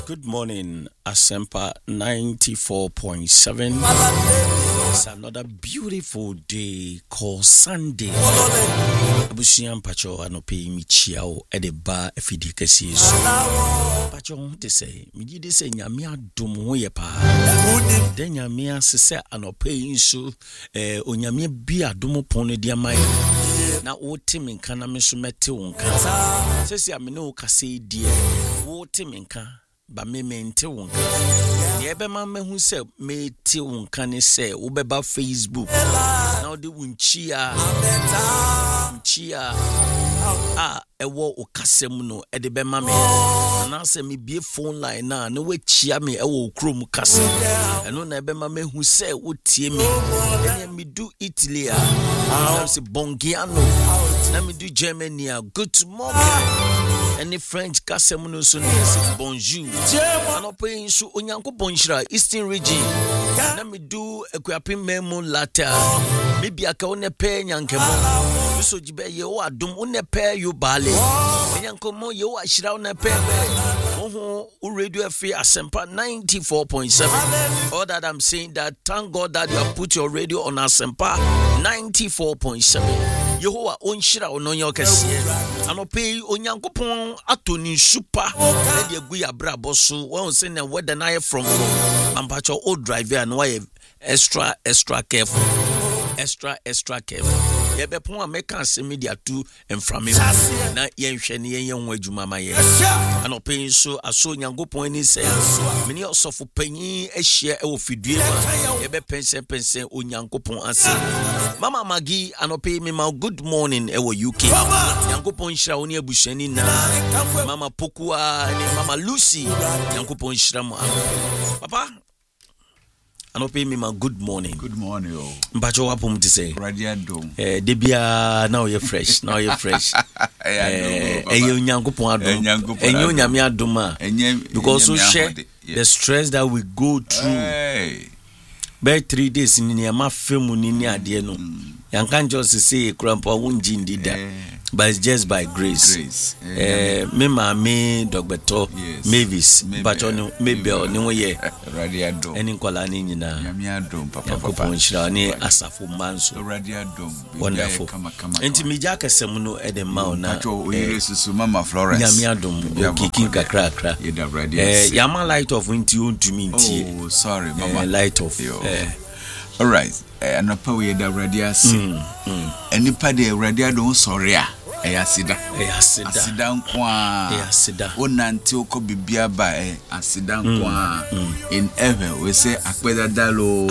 Good morning, Asempa 94.7. It's another beautiful day called Sunday. Abusian Pacho anope mi chiao e de ba afidi kesi yesu. Pacho te say, mi di say nyame adom ho ye pa. Den nyame asese anope nso onyame bi adom pon no dia mai. Na wote menka na me so mete wonka. Sesi amene wo kase die. Wote menka ba me mente wonka. Ye ebe ma mehu se mete wonka ne se wo beba Facebook. Na wo de wunchia ewo okasem no e de be ma me. Na se me bie phone line na ne we chia me ewo okrom kase. Eno na ebe ma mehu se wo tie me. Enya me do Italy na se Bongiano. Na me do Germany. Good morning. Any French kasem no so say bonjour. Anope so onyanko bonshira Eastern region. Na me do ekuapim memo later. Maybe aka one pe nyankemo. So jibe ye o adom one pe yo bale. Nyankomo ye o ashira one pe. Oho radio FA Asempa 94.7. All that I'm saying that thank God that you have put your radio on Asempa 94.7. Yehowa onshira ononyo kese. Anope onyankopon atoni super. E de gu ya brabo so. Won say na weather na from ampacho old driver and why extra careful. Extra careful. Ye be pon American media too and from me. Na yenhwe ne yenhu adwuma ma ye. Anope so aso nyankopon ni say. Meni osofo panyin ehia e wo fidue ma. Ye be pense onyankopon ase. Mama Magi anope me ma good morning e wo UK. Nyankopon hira oni abushani na. Mama Pokua ni Mama Lucy. Nyankopon hira mo. Papa anope me ma good morning. Good morning. Mbacho wapom ti say. Radiadom. Debia now you're fresh. Now you're fresh. Eyo nyankopon adom. Enyo nyame adom a. Because so share the stress that we go through. By 3 days in the film ni ade no. Yankan just say krampa wunji ndida. But it's just by grace. Me mama Dr. Mavis but on maybe no ye Radiadom. Any kola ni nyina. Nyame adom papa. Konshira ni asafo manso. Radiadom. Wonderful. Enti meja kasem no e de ma na. Pacho oyire susu Mama Florence. Nyame adom okikin kakra. Ye da Radiadom. Yama light of winti ontumi ntie. Oh sorry Mama. Light of. All right. Anopa we da Radiadom. Enipa de Radiadom sorry a. Asida nkwa onante oko bibia ba asida nkwa in heaven we say akpedadalo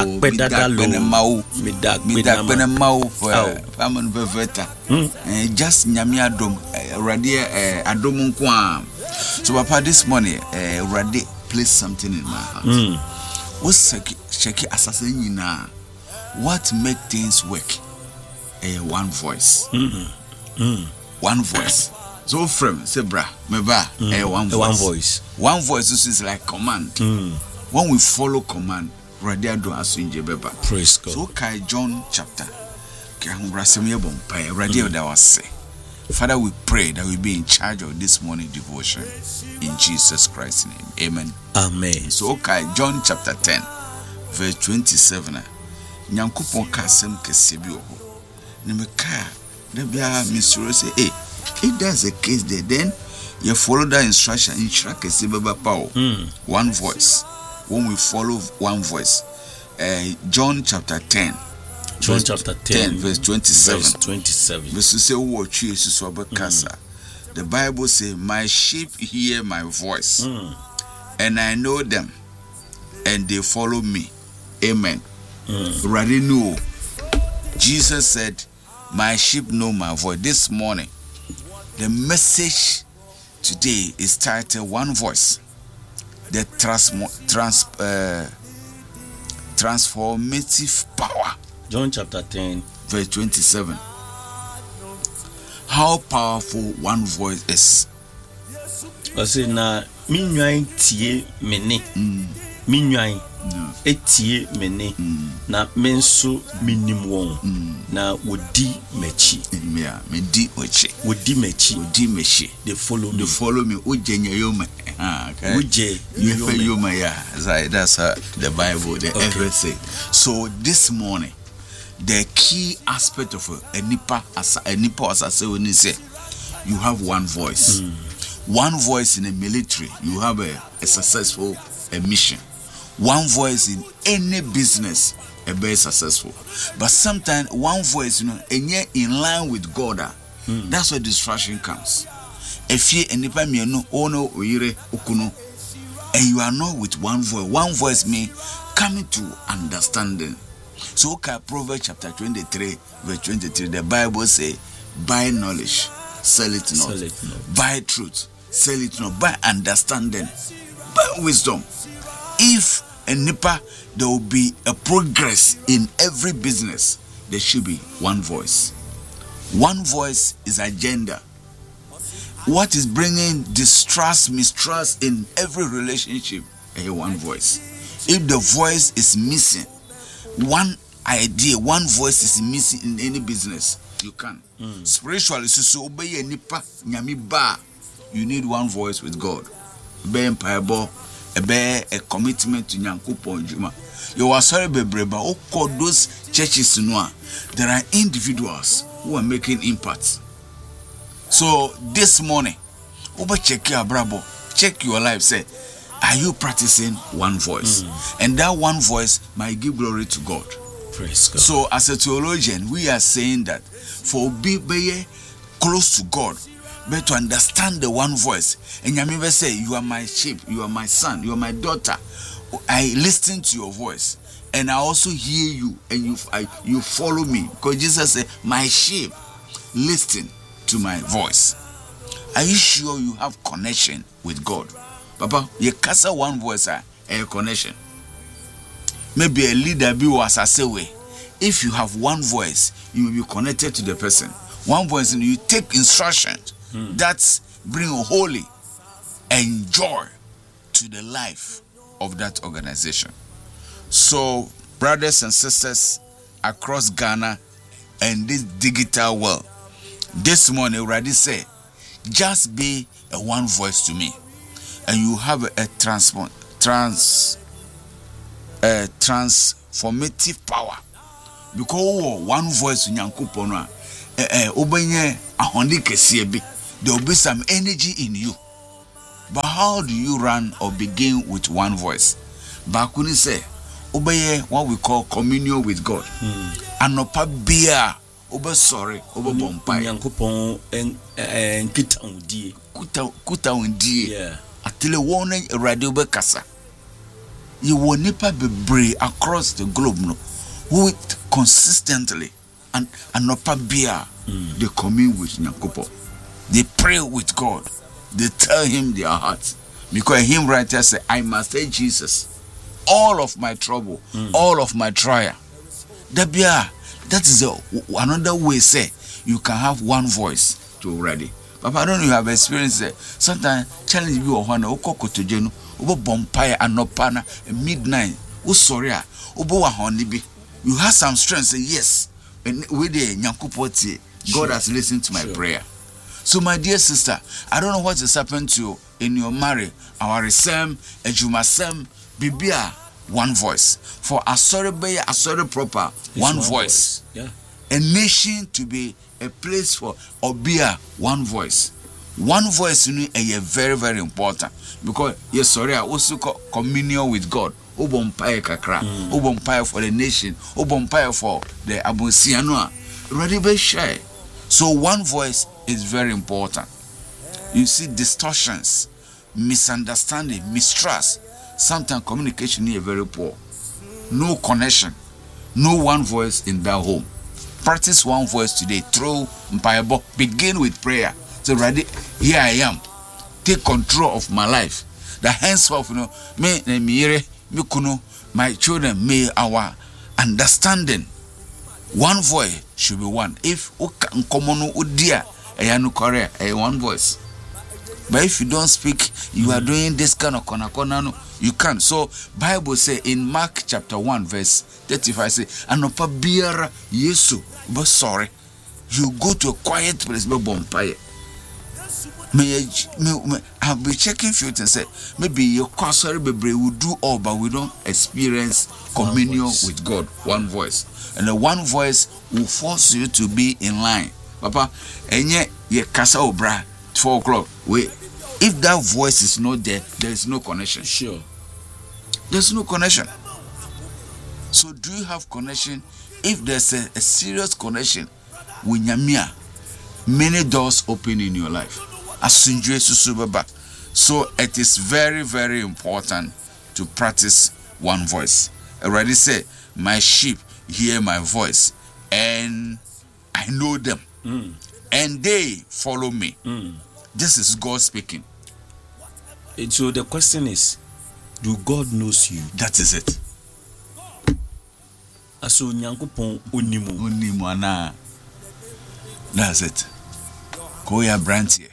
midakpenemawo for family veveta just nyame adom rade adom nkwa. So papa this morning rade place something in my heart. What's check assassin nyina what make things work? One voice. One voice. So from Sebra, Meba, one voice. One voice is like command. When we follow command, Radiado Asunje Beba. Praise God. So Kai John chapter. Radio that was say. Father, we pray that we be in charge of this morning devotion. In Jesus Christ's name. Amen. Amen. So Kai John chapter 10, verse 27. Nyankopon kasem kesebi oho. Nimeka Nebia Mr. say, if there's a case there, then you follow that instruction in Shrakesibaba Power. One voice. When we follow one voice. John chapter 10. John chapter 10, verse 27. Verse 27. Say, watch you, the Bible says, my sheep hear my voice, and I know them, and they follow me. Amen. Already know. Jesus said, my sheep know my voice. This morning, the message today is titled One Voice. The transformative power. John chapter 10, verse 27. How powerful one voice is. I say na minwan tie mene. Minwan etie mene na menso minim won na wodi mechi. Me di ochi. Wodi mechi. Wodi mechi. They follow me. O jenya yo me. Okay. Uje. Yuma, yeah. That's the Bible, the ever say. So this morning, the key aspect of a nipa as I say when you say you have one voice. One voice in the military, you have a successful mission. One voice in any business, a very successful. But sometimes one voice, and yet in line with God, that's where distraction comes. If you and you are not with one voice may coming to understanding. So okay, Proverbs chapter 23, verse 23, the Bible say, buy knowledge, sell it not. Buy truth, sell it not. Buy understanding, buy wisdom. If a nipa, there will be a progress in every business. There should be one voice. One voice is agenda. What is bringing distrust, mistrust in every relationship? One voice. If the voice is missing, one idea, one voice is missing in any business, you can. Spiritually, so obey a nipa nyami ba. You need one voice with God. Be empire, a commitment to Nyankopon Juma. You are sorry, Bebreba. Oh, call those churches to know there are individuals who are making impact. So this morning, check your brabo, check your life. Say, are you practicing one voice? And that one voice might give glory to God. Praise God. So as a theologian, we are saying that for be close to God, but to understand the one voice. And Yamibe say, you are my sheep, you are my son, you are my daughter. I listen to your voice, and I also hear you, and you follow me. Because Jesus said, my sheep listen to my voice. Are you sure you have connection with God? Papa, you cast one voice, a connection. Maybe a leader be was a say way. If you have one voice, you will be connected to the person. One voice, and you take instructions that bring holy and joy to the life of that organization. So, brothers and sisters across Ghana and this digital world, this morning already say, just be a one voice to me, and you have a transformative power. Because one voice in Nyankopon obenye ahondi kesiye bi, there will be some energy in you. But how do you run or begin with one voice? Bakuni say obeye what we call communion with God. Anopa bia obe sorry obe bompai Nyankopon nkita undie kuta undie. Yeah. Atile wone radio be kasa. You will nipa bebre across the globe no who consistently and anopa bia they commune with Nyankopon. They pray with God. They tell him their hearts. Because him writer say, I must say Jesus. All of my trouble, all of my trial. That is another way say you can have one voice to already. Papa, I don't know if you have experienced it. Sometimes challenge you or one okoko to jenu, obo bompire and nopana midnight. Oh sorry, obo wa honibi. You have some strength. Say yes. And with the Nyankopon, God has listened to my prayer. So my dear sister, I don't know what has happened to you in your marriage. Our Sem, Ejumasem, Bibia, one voice. For Asore proper, one voice. Yeah. A nation to be a place for Obia, one voice. One voice is very, very important. Because yes, sorry, I also communion with God. Obompire kakra, obompire for the nation, obompire for the Abusianoa. Ready be share. So one voice is very important. You see distortions, misunderstanding, mistrust. Sometimes communication is very poor. No connection. No one voice in that home. Practice one voice today through Mpayabo. Begin with prayer. So ready, here I am. Take control of my life. The henceforth, my children, may our understanding. One voice should be one. If Nkomono Udia, Korea, one voice. But if you don't speak, you are doing this kind of kona, you can't. So Bible say in Mark chapter 1 verse 35 say, Anopa biara Yesu, but sorry, you go to a quiet place, but bompire. I'll be checking few things. Say maybe your sorry baby will do all, but we don't experience communion with God. One voice, and the one voice will force you to be in line. Papa, and yet ye casa obra 4 o'clock. Wait, if that voice is not there, there is no connection. Sure, there's no connection. So do you have connection? If there's a serious connection with Nyamia, many doors open in your life. So it is very, very important to practice one voice. I already say, my sheep hear my voice, and I know them, and they follow me. This is God speaking. And so the question is, do God knows you? That is it. Aso Nyankopon onimu ana. That's it. Koya brantie.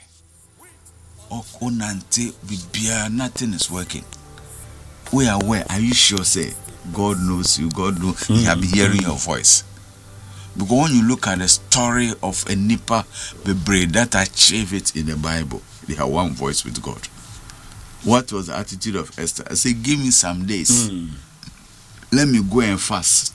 Okonante bibia, nothing is working. We are aware. Are you sure? Say God knows you. God knows. He have been hearing your voice. Because when you look at the story of a Nipa Bebre that achieved it in the Bible, they have one voice with God. What was the attitude of Esther? I say, give me some days. Let me go and fast.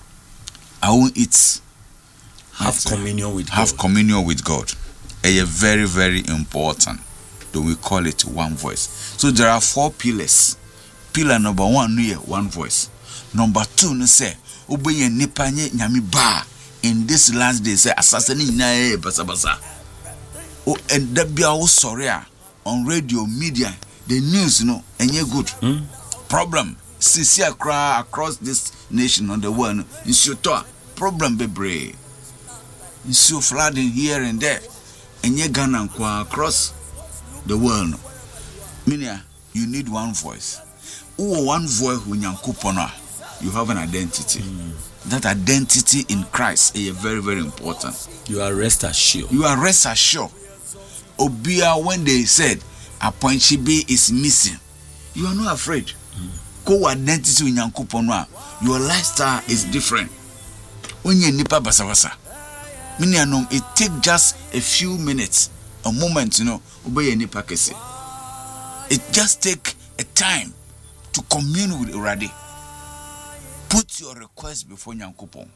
I won't eat. Have communion with God. Have communion with God. A very, very important. Do we call it one voice? So there are 4 pillars. Pillar number 1, one voice. Number 2, no say, obey nipa nye nyami ba. In this last day, say assassinate na basa basa. Oh, and that be our sorry on radio, media, the news, enye good. Problem. Sisi across this nation on the world. Insuto problem bebre. Insu flooding here and there. Enye Ghana across the world. Minia, you need one voice. One voice when you have an identity. That identity in Christ is very, very important. You are rest assured. You are rest assured. Obia, when they said Apoinchibi is missing, you are not afraid. Go identity in Yankuponwa. Your lifestyle is different. When you nipa basawasa, minia it take just a few minutes, a moment, obey nipa kesi. It just take a time to commune with Uradi. Put your request before Nyankopon.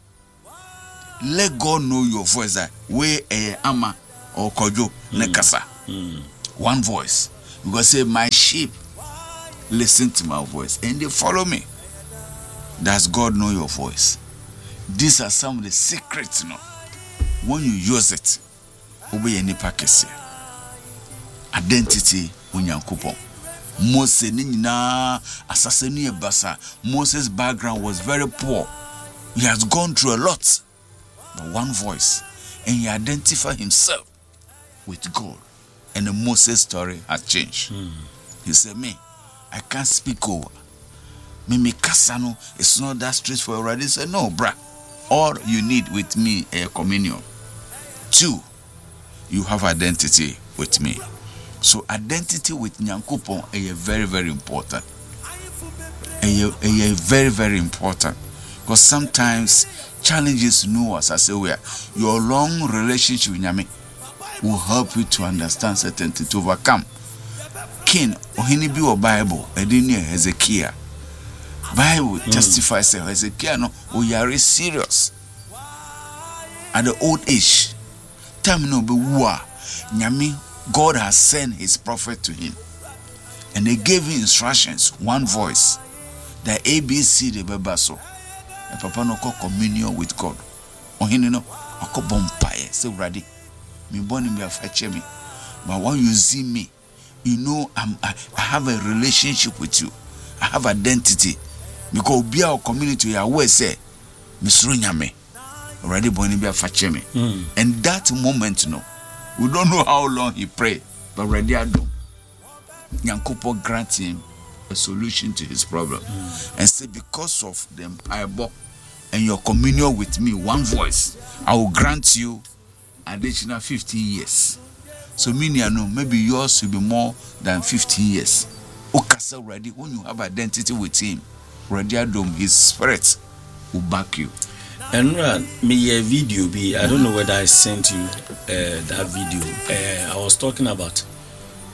Let God know your voice that we ama or kojo nekasa. One voice. You go say, my sheep listen to my voice and they follow me. Does God know your voice? These are some of the secrets, when you use it. Obey any package. Identity when Nyankopon. Moses assassinated Basa. Moses' background was very poor. He has gone through a lot. But one voice. And he identified himself with God. And the Moses story has changed. He said, me, I can't speak over. Me kasano, it's not that straightforward. Already said, no, bruh. All you need with me is communion. 2, you have identity with me. So identity with Nyankopon is very, very important. Very, very important. Because sometimes challenges know us as we are. Your long relationship with Nyame will help you to understand certain things, to overcome. King, Ohinibi or Bible, Edini Hezekiah. Bible testifies that Hezekiah we are serious. At the old age, time no be war. Nyame, God has sent his prophet to him. And they gave him instructions, one voice. The ABC the bebaso. And Papa no call communion with God. Ohini no, ako bompaye, say ready. Me born me afeche me. But when you see me, you know I have a relationship with you. I have identity. Because be our community aware say, Misru Nyame. Already born me afeche me. And that moment, we don't know how long he prayed, but already I do. Nyankopon grant him a solution to his problem. And say, because of the Bible and your communion with me, one voice, I will grant you additional 15 years. So meaning, maybe yours will be more than 15 years. Okasa already, when you have identity with him, already his spirit will back you. And me a video be, I don't know whether I sent you that video. I was talking about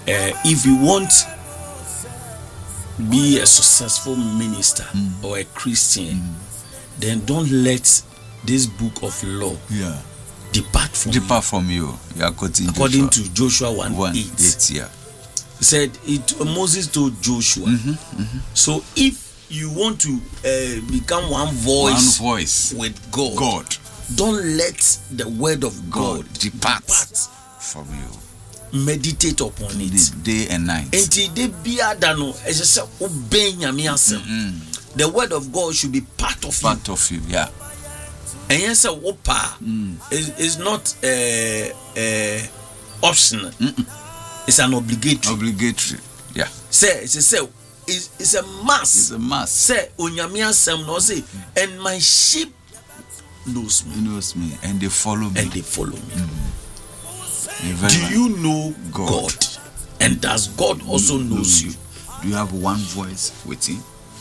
if you want be a successful minister or a Christian, then don't let this book of law depart from you. Yeah, according to Joshua 1:8. Yeah. He said Moses told Joshua. So if you want to become one voice with God, don't let the word of God depart from you. Meditate upon it day and night. The word of God should be part of you. Yeah. And yes, is not optional. It's an obligatory. Yeah. It's a must. It's a must. Say say, and my sheep knows me, and they follow me. Do you know God? And does God also knows you? Do you have one voice with him?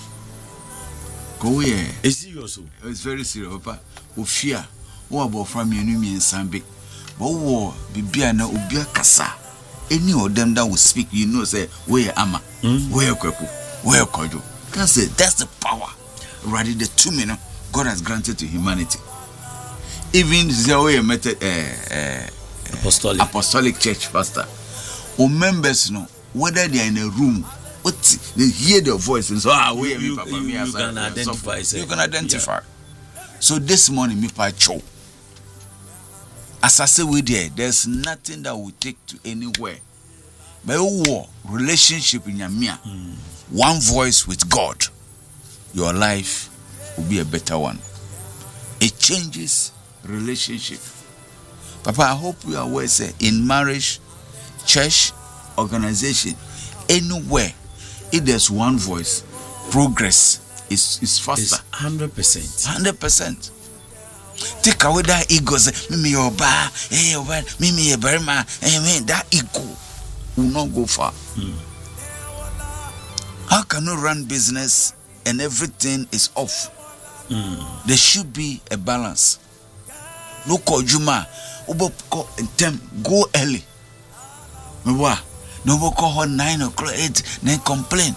Go here. Is serious? It's very serious, Papa. Ofia, who about from your new and Sambi, but war be na ubia kasa. Any of them that will speak, you know, say where ama, where Kwaku, where Kojo. Can say that's the power. Rather the 2 minutes God has granted to humanity. Even the way method apostolic church pastor or members know whether they are in a room, what they hear their voice and so you can identify. You can identify. Yeah. So this morning, me pa chow. As I say with there, there's nothing that will take to anywhere. But war relationship in your mia, one voice with God, your life will be a better one. It changes relationship. Papa, I hope you are aware, say, in marriage, church, organization, anywhere, if there's one voice, progress is faster. It's 100%. 100%. Take away that ego, say, Mimi your bar, Mimi your berma, that ego will not go far. How can you run business and everything is off? There should be a balance. No call Juma. Go early. No call her 9 o'clock, 8, then complain.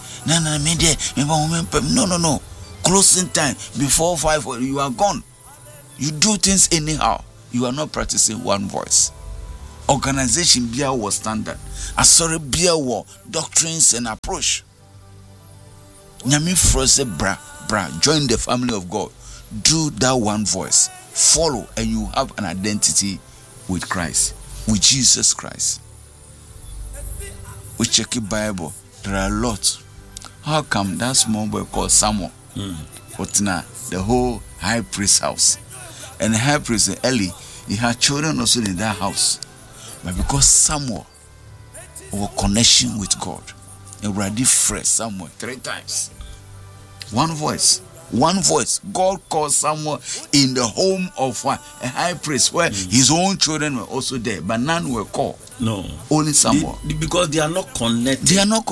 No. Closing time before 5, you are gone. You do things anyhow. You are not practicing one voice. Organization Bia was standard. Asori Bia war doctrines and approach. Nyami Frose bra, join the family of God. Do that one voice. Follow, and you have an identity with Christ, with Jesus Christ. We check the Bible. There are a lot. How come that small boy called Samuel? But now the whole high priest house, and the high priest Eli, he had children also in that house, but because Samuel was connection with God, and already fresh Samuel 3 times. One voice. God called Samuel in the home of a high priest where his own children were also there, but none were called. No. Only Samuel. Because they are not connected.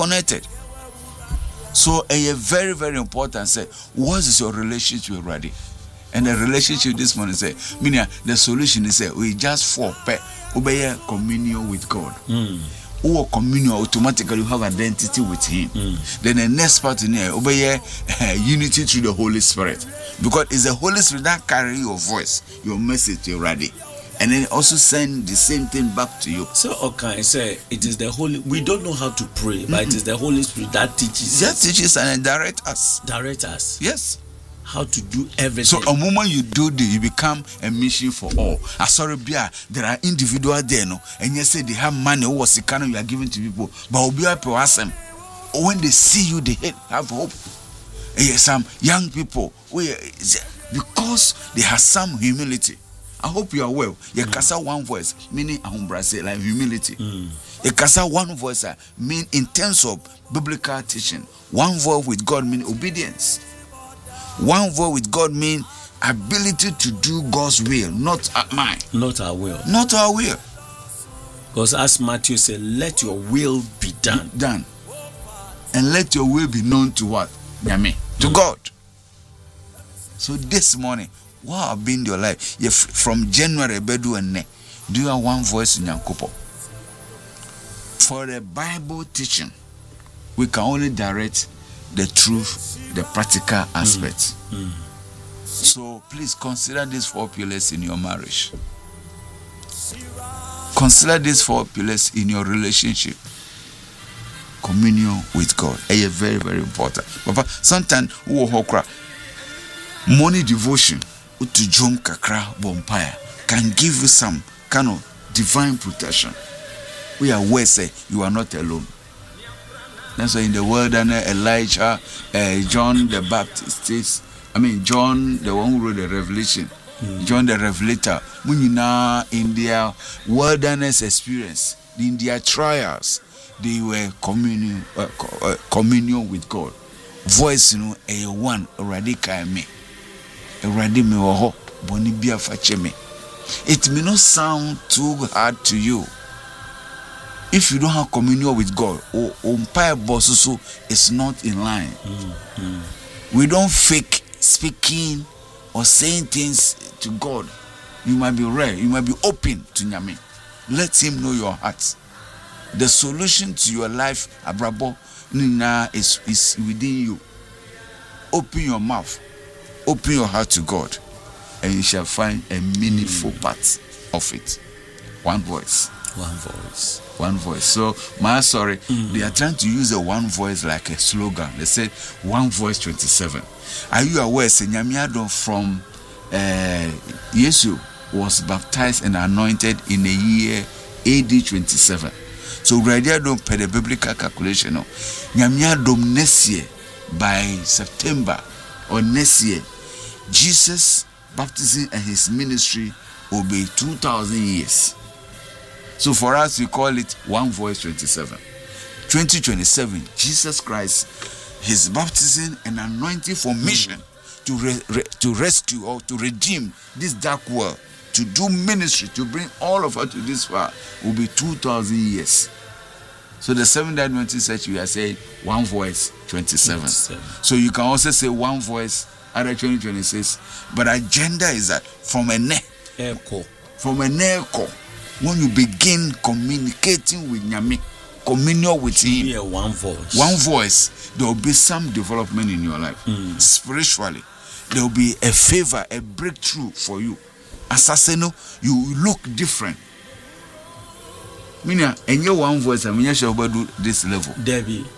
So a very, very important say, what is your relationship already? And the relationship this morning say, meaning the solution is say we just obey communion with God. Or communion, automatically you have identity with him. Then the next part in here, obey unity through the Holy Spirit. Because it's the Holy Spirit that carry your voice, your message already. And then also send the same thing back to you. So okay, say it is the Holy, we don't know how to pray, but it is the Holy Spirit that teaches us. That teaches and direct us. Yes. How to do everything. So a moment you do this, you become a mission for all. Sorry, there are individuals there, no, and you say they have money or what you are giving to people, but when they see you, they have hope. Some young people, because they have some humility. I hope you are well. You kasa one voice, meaning like humility. You kasa one voice, mean in terms of biblical teaching. One voice with God mean obedience. One voice with God means ability to do God's will, not mine. Not our will. Because as Matthew said, let your will be done. And let your will be known to what? To God. So this morning, what have been your life? From January, Bedu and Ne, do you have one voice in Yankopo? For the Bible teaching, we can only direct the truth, the practical aspects. So please consider these 4 pillars in your marriage. Consider these 4 pillars in your relationship. Communion with God. It's very, very important. But sometimes morning devotion to jom kakra bonfire can give you some kind of divine protection. We are aware, say you are not alone. That's why in the wilderness, Elijah, John the Baptist, John, the one who wrote the Revelation, John the Revelator, in their wilderness experience, in their trials, they were communion with God. Voice, a one already came me. Already me wo boni bia fache me. It may not sound too hard to you. If you don't have communion with God, umpire bosusu is not in line. We don't fake speaking or saying things to God. You might be rare, you might be open to Nyame. Let him know your heart. The solution to your life, abrabo, nina, is within you. Open your mouth, open your heart to God, and you shall find a meaningful part of it. One voice. One voice. One voice. So, they are trying to use a one voice like a slogan. They said, one voice 27. Are you aware, Nyamiado from Yesu was baptized and anointed in the year AD 27. So, Radiadom per the biblical calculation, Nyamiadom next year, by September or next year, Jesus' baptism and his ministry will be 2,000 years. So for us, we call it one voice 27. 2027, Jesus Christ, his baptism and anointing for mission to rescue or to redeem this dark world, to do ministry, to bring all of us to this far, will be 2,000 years. So the Seventh-day Adventist Church, we are saying one voice 27. So you can also say one voice other 2026. But agenda is that from a echo. When you begin communicating with Nyame, communion with him, one voice, there will be some development in your life. Spiritually, there will be a favor, a breakthrough for you. Assassino, you look different. Meaning, and your one voice, I mean, you shall do this level. Debbie.